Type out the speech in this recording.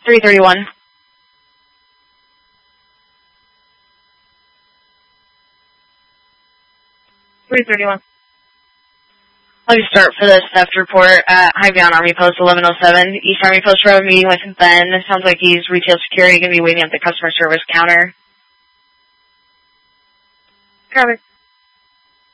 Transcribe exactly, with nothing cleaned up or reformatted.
three thirty-one. three thirty-one. Let me start for this theft report at Highbound Army Post eleven oh seven, East Army Post Road, meeting with Ben. It sounds like he's retail security, going to be waiting at the customer service counter. Copy.